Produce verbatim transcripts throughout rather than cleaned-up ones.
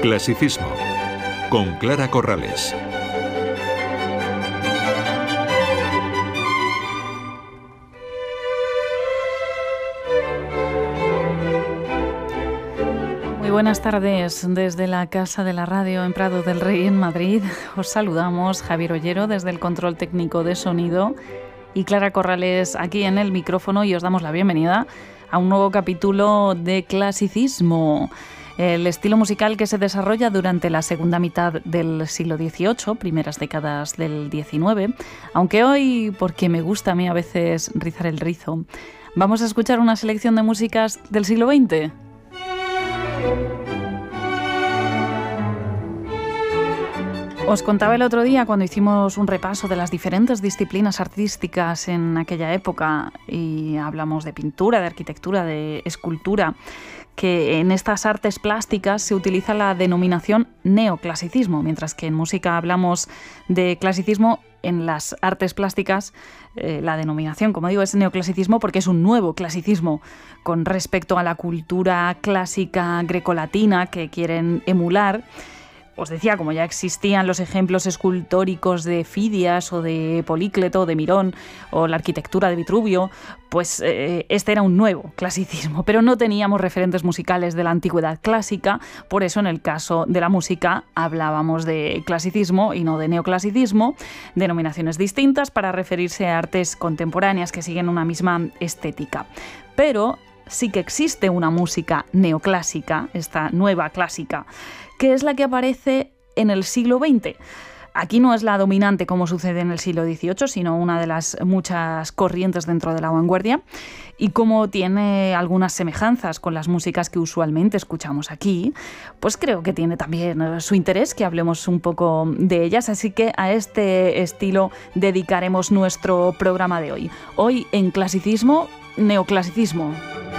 Clasicismo, con Clara Corrales. Muy buenas tardes desde la Casa de la Radio en Prado del Rey, en Madrid. Os saludamos Javier Ollero desde el control técnico de sonido y Clara Corrales aquí en el micrófono, y os damos la bienvenida a un nuevo capítulo de Clasicismo, el estilo musical que se desarrolla durante la segunda mitad del siglo dieciocho, primeras décadas del diecinueve, aunque hoy, porque me gusta a mí a veces rizar el rizo, vamos a escuchar una selección de músicas del siglo veinte. Os contaba el otro día, cuando hicimos un repaso de las diferentes disciplinas artísticas en aquella época, y hablamos de pintura, de arquitectura, de escultura, que en estas artes plásticas se utiliza la denominación neoclasicismo, mientras que en música hablamos de clasicismo. En las artes plásticas eh, la denominación, como digo, es neoclasicismo porque es un nuevo clasicismo con respecto a la cultura clásica grecolatina que quieren emular. Os decía, como ya existían los ejemplos escultóricos de Fidias o de Polícleto o de Mirón, o la arquitectura de Vitruvio, pues eh, este era un nuevo clasicismo, pero no teníamos referentes musicales de la antigüedad clásica. Por eso en el caso de la música hablábamos de clasicismo y no de neoclasicismo, denominaciones distintas para referirse a artes contemporáneas que siguen una misma estética. Pero sí que existe una música neoclásica, esta nueva clásica, que es la que aparece en el siglo veinte. Aquí no es la dominante como sucede en el siglo dieciocho, sino una de las muchas corrientes dentro de la vanguardia, y como tiene algunas semejanzas con las músicas que usualmente escuchamos aquí, pues creo que tiene también su interés que hablemos un poco de ellas, así que a este estilo dedicaremos nuestro programa de hoy. Hoy en Clasicismo, neoclasicismo.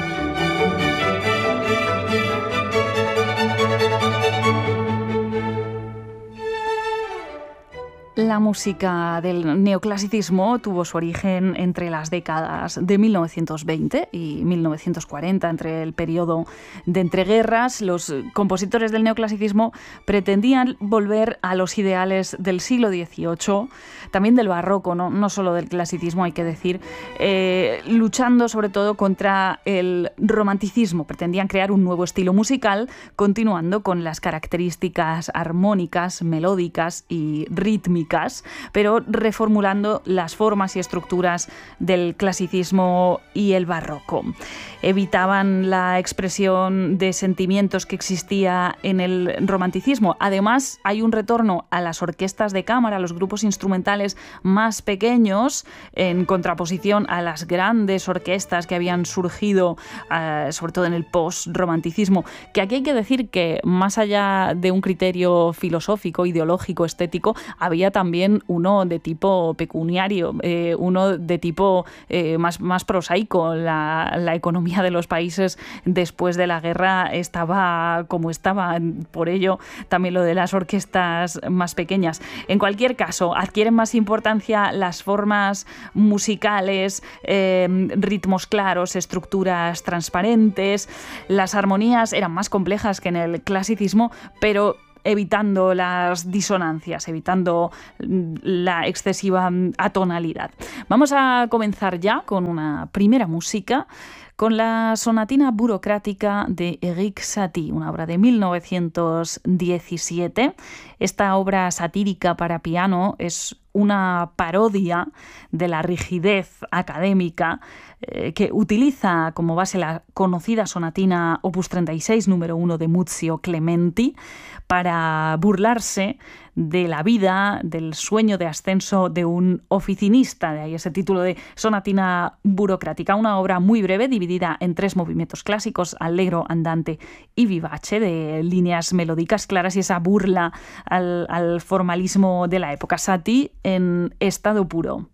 La música del neoclasicismo tuvo su origen entre las décadas de mil novecientos veinte y mil novecientos cuarenta, entre el periodo de entreguerras. Los compositores del neoclasicismo pretendían volver a los ideales del siglo dieciocho, también del barroco, no, no solo del clasicismo, hay que decir, eh, luchando sobre todo contra el romanticismo. Pretendían crear un nuevo estilo musical, continuando con las características armónicas, melódicas y rítmicas, pero reformulando las formas y estructuras del clasicismo y el barroco. Evitaban la expresión de sentimientos que existía en el romanticismo. Además, hay un retorno a las orquestas de cámara, a los grupos instrumentales más pequeños, en contraposición a las grandes orquestas que habían surgido, uh, sobre todo en el post-romanticismo, que aquí hay que decir que, más allá de un criterio filosófico, ideológico, estético, había también uno de tipo pecuniario, eh, uno de tipo eh, más, más prosaico. La, la economía de los países después de la guerra estaba como estaba, por ello también lo de las orquestas más pequeñas. En cualquier caso, adquieren más importancia las formas musicales, eh, ritmos claros, estructuras transparentes. Las armonías eran más complejas que en el clasicismo, pero evitando las disonancias, evitando la excesiva atonalidad. Vamos a comenzar ya con una primera música, con la sonatina burocrática de Erik Satie, una obra de mil novecientos diecisiete. Esta obra satírica para piano es una parodia de la rigidez académica eh, que utiliza como base la conocida sonatina Opus treinta y seis, número uno de Muzio Clementi, para burlarse de la vida, del sueño de ascenso de un oficinista. De ahí ese título de sonatina burocrática. Una obra muy breve, dividida en tres movimientos clásicos: allegro, andante y vivace, de líneas melódicas claras y esa burla al, al formalismo de la época. Satie en estado puro.